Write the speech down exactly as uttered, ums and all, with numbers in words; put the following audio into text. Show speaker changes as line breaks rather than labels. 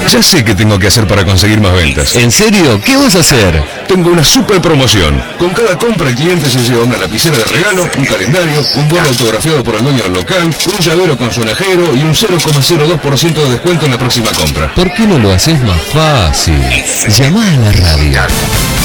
Ya sé qué tengo que hacer para conseguir más ventas.
¿En serio? ¿Qué vas a hacer?
Tengo una super promoción. Con cada compra el cliente se lleva una lapicera de regalo, un calendario, un bolo autografiado por el dueño del local, un llavero con sonajero y un cero coma cero dos por ciento de descuento en la próxima compra.
¿Por qué no lo haces más fácil? Llamá a la radio.